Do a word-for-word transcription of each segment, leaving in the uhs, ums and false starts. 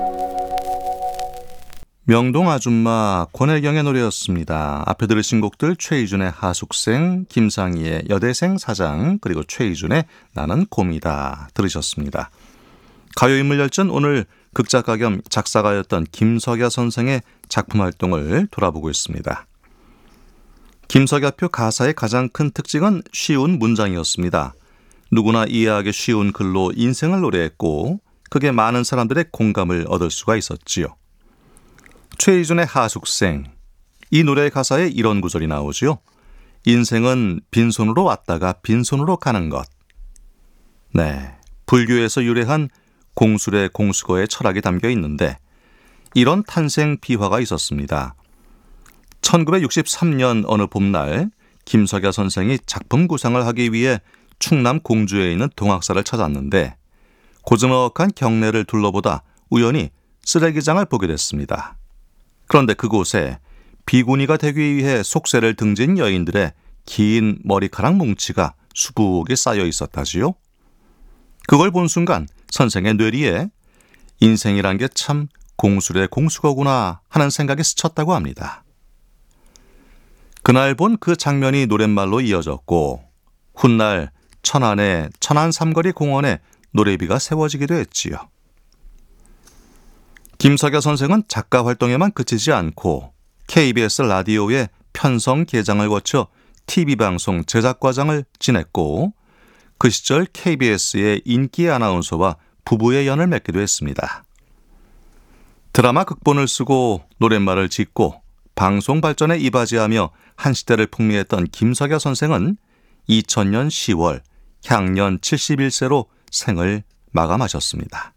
명동 아줌마 권혜경의 노래였습니다. 앞에 들으신 곡들 최희준의 하숙생, 김상희의 여대생 사장, 그리고 최희준의 나는 곰이다 들으셨습니다. 가요인물열전 오늘 극작가 겸 작사가였던 김석야 선생의 작품 활동을 돌아보고 있습니다. 김석야표 가사의 가장 큰 특징은 쉬운 문장이었습니다. 누구나 이해하기 쉬운 글로 인생을 노래했고 그게 많은 사람들의 공감을 얻을 수가 있었지요. 최희준의 하숙생, 이 노래의 가사에 이런 구절이 나오지요. 인생은 빈손으로 왔다가 빈손으로 가는 것. 네, 불교에서 유래한 공술의 공수거의 철학이 담겨 있는데 이런 탄생 비화가 있었습니다. 천구백육십삼 년 어느 봄날 김석야 선생이 작품 구상을 하기 위해 충남 공주에 있는 동학사를 찾았는데 고즈넉한 경내를 둘러보다 우연히 쓰레기장을 보게 됐습니다. 그런데 그곳에 비구니가 되기 위해 속세를 등진 여인들의 긴 머리카락 뭉치가 수북이 쌓여 있었다지요. 그걸 본 순간 선생의 뇌리에 인생이란 게 참 공술의 공수거구나 하는 생각이 스쳤다고 합니다. 그날 본 그 장면이 노랫말로 이어졌고 훗날 천안의 천안 삼거리 공원에 노래비가 세워지기도 했지요. 김석야 선생은 작가 활동에만 그치지 않고 케이비에스 라디오의 편성 개장을 거쳐 티비방송 제작과장을 지냈고 그 시절 케이비에스의 인기 아나운서와 부부의 연을 맺기도 했습니다. 드라마 극본을 쓰고 노랫말을 짓고 방송 발전에 이바지하며 한 시대를 풍미했던 김석야 선생은 이천 년 시월 향년 칠십일 세로 생을 마감하셨습니다.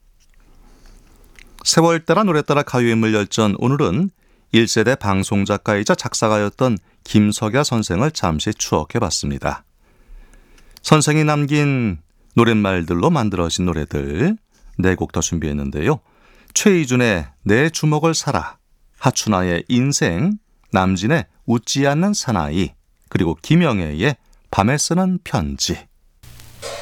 세월 따라 노래 따라 가요인물열전 오늘은 일 세대 방송작가이자 작사가였던 김석야 선생을 잠시 추억해봤습니다. 선생이 남긴 노랫말들로 만들어진 노래들 네 곡 더 준비했는데요. 최희준의 내 주먹을 사라, 하춘아의 인생, 남진의 웃지 않는 사나이, 그리고 김영애의 밤에 쓰는 편지.